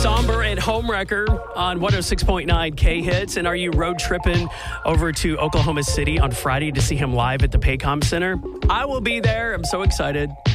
Somber and Homewrecker on 106.9 K-Hits. And are you road tripping over to Oklahoma City on Friday to see him live at the Paycom Center? I will be there. I'm so excited.